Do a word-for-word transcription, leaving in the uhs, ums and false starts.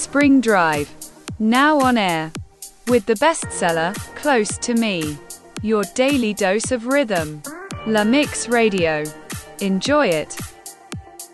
Spring Drive. Now on air. With the bestseller, Close to Me. Your daily dose of rhythm. La Mix Radio. Enjoy it.